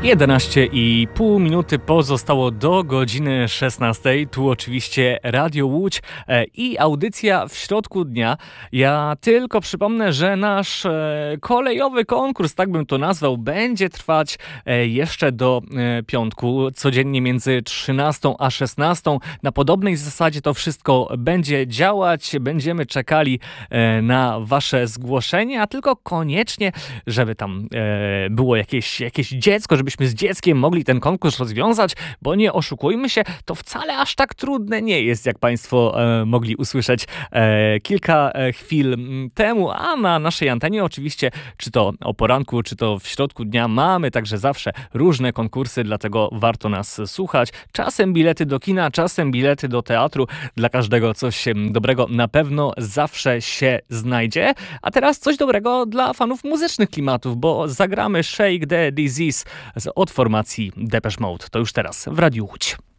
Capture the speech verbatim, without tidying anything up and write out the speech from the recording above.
jedenaście i pół minuty pozostało do godziny szesnastej. Tu oczywiście Radio Łódź e, i audycja w środku dnia. Ja tylko przypomnę, że nasz e, kolejowy konkurs, tak bym to nazwał, będzie trwać e, jeszcze do e, piątku. Codziennie między trzynastą a szesnastą. Na podobnej zasadzie to wszystko będzie działać. Będziemy czekali e, na wasze zgłoszenie, a tylko koniecznie, żeby tam e, było jakieś, jakieś dziecko, żebyśmy z dzieckiem mogli ten konkurs rozwiązać, bo nie oszukujmy się, to wcale aż tak trudne nie jest, jak państwo e, mogli usłyszeć e, kilka e, chwil temu, a na naszej antenie oczywiście, czy to o poranku, czy to w środku dnia, mamy także zawsze różne konkursy, dlatego warto nas słuchać. Czasem bilety do kina, czasem bilety do teatru, dla każdego coś dobrego na pewno zawsze się znajdzie. A teraz coś dobrego dla fanów muzycznych klimatów, bo zagramy Shake the Disease z od formacji Depeche Mode. To już teraz w Radiu Łódź.